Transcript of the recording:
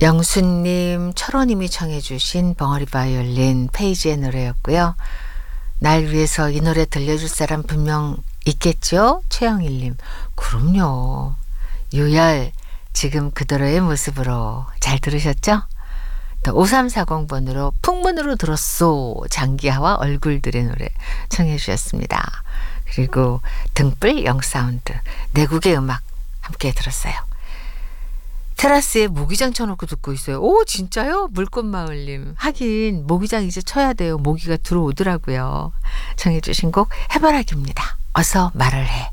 영수님, 철호님이 청해 주신 벙어리 바이올린 페이지의 노래였고요. 날 위해서 이 노래 들려줄 사람 분명 있겠죠? 최영일님. 그럼요. 유열, 지금 그대로의 모습으로. 잘 들으셨죠? 또 5340번으로 풍문으로 들었소, 장기하와 얼굴들의 노래 청해 주셨습니다. 그리고 등불 영사운드, 내국의 음악 함께 들었어요. 테라스에 모기장 쳐놓고 듣고 있어요. 오, 진짜요? 물꽃마을님. 하긴 모기장 이제 쳐야 돼요. 모기가 들어오더라고요. 청해 주신 곡 해바라기입니다. 어서 말을 해.